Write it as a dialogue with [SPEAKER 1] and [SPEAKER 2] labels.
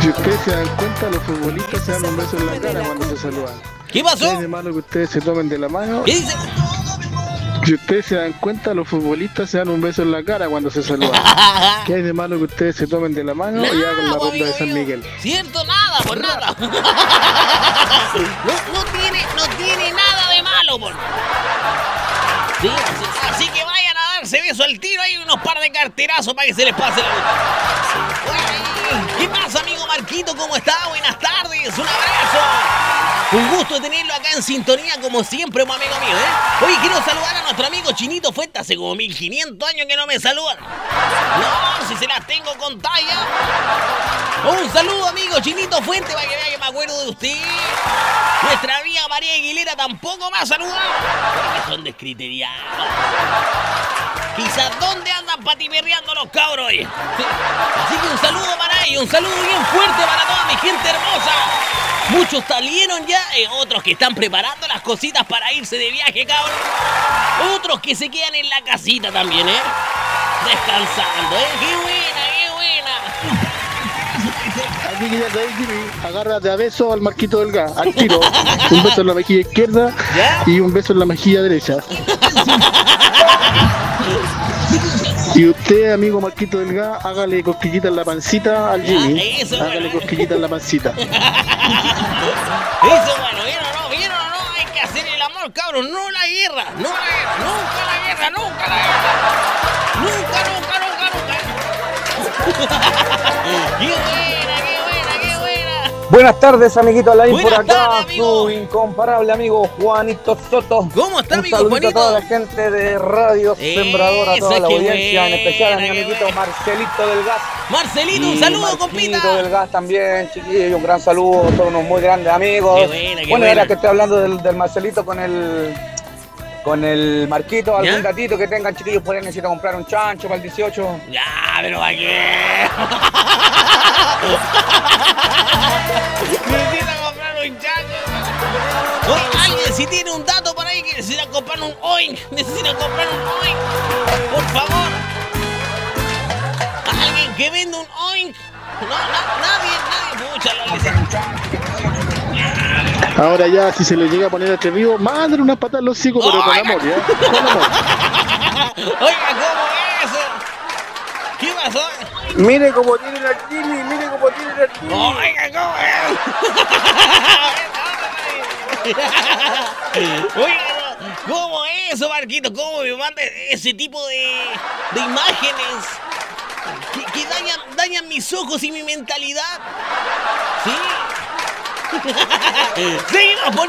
[SPEAKER 1] Si ustedes se dan cuenta, los futbolistas se dan un beso en la cara cuando se saludan.
[SPEAKER 2] ¿Qué pasó?
[SPEAKER 1] ¿Qué hay de malo que ustedes se tomen de la mano?
[SPEAKER 2] ¿Qué dice?
[SPEAKER 1] Si ustedes se dan cuenta, los futbolistas se dan un beso en la cara cuando se saludan. ¿Qué hay de malo que ustedes se tomen de la mano y hagan la ronda de San Miguel?
[SPEAKER 2] Cierto, nada, por nada. No tiene nada de malo, por. Sí, así que vayan a darse beso al tiro. Hay unos par de carterazos para que se les pase la luz. ¿Qué pasa, amigo Marquito? ¿Cómo está? Buenas tardes, un abrazo. Un gusto tenerlo acá en sintonía como siempre, un amigo mío, ¿eh? Hoy quiero saludar a nuestro amigo Chinito Fuente. Hace como 1500 años que no me saludan. No, si se las tengo con talla. Un saludo, amigo Chinito Fuente, para que vea que me acuerdo de usted. Nuestra amiga María Aguilera tampoco me ha saludado. Porque son descriteriados. Quizás dónde andan patiperreando los cabros hoy. Así que un saludo para ellos, un saludo bien fuerte para toda mi gente hermosa. Muchos salieron ya, otros que están preparando las cositas para irse de viaje, cabrón. Otros que se quedan en la casita también, descansando, ¡Qué buena!
[SPEAKER 1] Aquí que ya sabes, Jimmy, agárrate a beso al Marquito del Gas, al tiro. Un beso en la mejilla izquierda y un beso en la mejilla derecha. Y usted, amigo Marquito del Gas, hágale cosquillita en la pancita al Jimmy. Hágale cosquillita en la pancita.
[SPEAKER 2] Eso, bueno, ¿vieron o no? Hay que hacer el amor, cabrón, no la guerra. Nunca la guerra. Nunca. ¡Qué buena!
[SPEAKER 3] Buenas tardes, amiguito Alain, por
[SPEAKER 2] Buenas
[SPEAKER 3] acá,
[SPEAKER 2] tardes, amigo.
[SPEAKER 3] su incomparable amigo Juanito Soto.
[SPEAKER 2] ¿Cómo está,
[SPEAKER 3] Un
[SPEAKER 2] amigo
[SPEAKER 3] saludito
[SPEAKER 2] Juanito?
[SPEAKER 3] a toda la gente de Radio Sembrador, a toda la
[SPEAKER 2] qué
[SPEAKER 3] audiencia, en especial a mi
[SPEAKER 2] buena,
[SPEAKER 3] amiguito Marcelito del Gas.
[SPEAKER 2] Marcelito, un
[SPEAKER 3] Y
[SPEAKER 2] saludo,
[SPEAKER 3] Marquito
[SPEAKER 2] compita.
[SPEAKER 3] del Gas también, chiquillos, un gran saludo, son unos muy grandes amigos.
[SPEAKER 2] Qué buena, qué
[SPEAKER 3] Bueno,
[SPEAKER 2] buena.
[SPEAKER 3] ahora que estoy hablando del Marcelito con el Marquito, algún
[SPEAKER 2] ¿Ya?
[SPEAKER 3] datito que tengan, chiquillos, pueden necesitar comprar un chancho para el 18.
[SPEAKER 2] Ya, pero ¿para qué? Necesita comprar un chancho. Oye, alguien si tiene un dato por ahí que necesita comprar un oink. Por favor. Alguien que venda un oink. No, nadie. Pucha,
[SPEAKER 1] Ahora ya, si se le llega a poner atrevido, mándale unas patas los hocicos, pero con amor, ¿ya? Con amor.
[SPEAKER 2] Oiga, ¿cómo es eso? ¿Qué pasó?
[SPEAKER 3] Mire cómo tiene el Jimmy,
[SPEAKER 2] Oiga, ¿cómo es? Oiga, ¿cómo es eso, Marquito? ¿Cómo me manda ese tipo de imágenes que dañan mis ojos y mi mentalidad? ¿Sí? Seguimos